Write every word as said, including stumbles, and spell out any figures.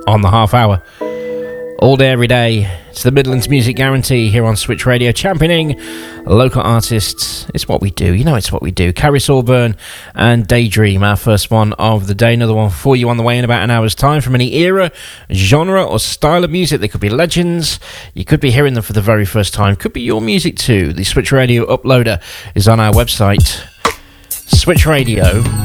on the half hour. All day, every day. It's the Midlands Music Guarantee here on Switch Radio, championing local artists. It's what we do. You know it's what we do. Carrie Silburn and Daydream, our first one of the day. Another one for you on the way in about an hour's time from any era, genre or style of music. They could be legends. You could be hearing them for the very first time. Could be your music too. The Switch Radio uploader is on our website, switch radio